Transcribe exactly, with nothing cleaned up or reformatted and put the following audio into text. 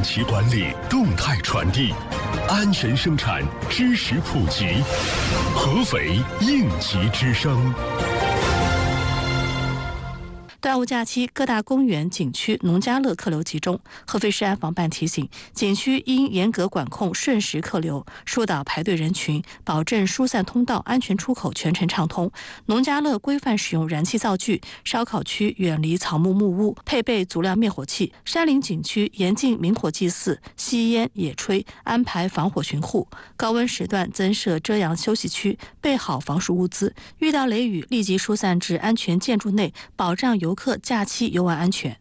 整齐管理，动态传递，安全生产，知识普及，合肥应急之声。 端午假期，各大公园、景区、农家乐客流集中。合肥市安防办提醒，景区应严格管控瞬时客流，疏导排队人群，保证疏散通道、安全出口全程畅通。农家乐规范使用燃气灶具，烧烤区远离草木木屋，配备足量灭火器。山林景区严禁明火祭祀、吸烟、野炊，安排防火巡护。高温时段增设遮阳休息区，备好防暑物资。遇到雷雨，立即疏散至安全建筑内，保障游客假期游玩安全。